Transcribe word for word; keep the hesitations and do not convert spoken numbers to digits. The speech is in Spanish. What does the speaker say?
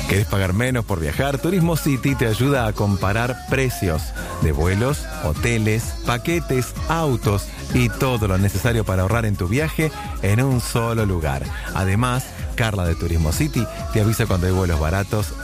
¿Querés pagar menos por viajar? Turismo City te ayuda a comparar precios de vuelos, hoteles, paquetes, autos y todo lo necesario para ahorrar en tu viaje en un solo lugar. Además, Carla de Turismo City te avisa cuando hay vuelos baratos